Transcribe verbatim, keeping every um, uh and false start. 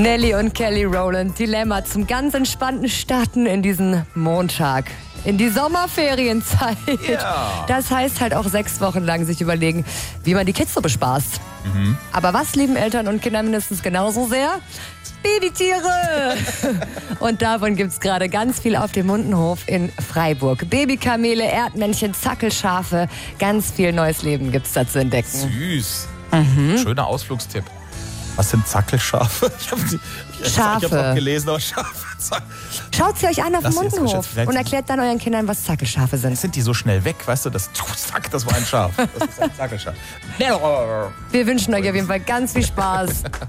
Nelly und Kelly Rowland, Dilemma zum ganz entspannten Starten in diesen Montag. In die Sommerferienzeit. Ja. Das heißt halt auch sechs Wochen lang sich überlegen, wie man die Kids so bespaßt. Mhm. Aber was lieben Eltern und Kinder mindestens genauso sehr? Babytiere! Und davon gibt's gerade ganz viel auf dem Mundenhof in Freiburg. Babykamele, Erdmännchen, Zackelschafe, ganz viel neues Leben gibt's da zu entdecken. Süß. Mhm. Schöner Ausflugstipp. Was sind Zackelschafe? Ich habe ich Schafe. Ich auch gelesen, aber Schafe. Zack. Schaut sie euch an auf dem Lass sie jetzt Mundenhof vielleicht- und erklärt dann euren Kindern, was Zackelschafe sind. Sind die so schnell weg, weißt du? Das, zack, das war ein Schaf. Das ist ein Zackelschaf. Wir wünschen euch auf jeden Fall ganz viel Spaß.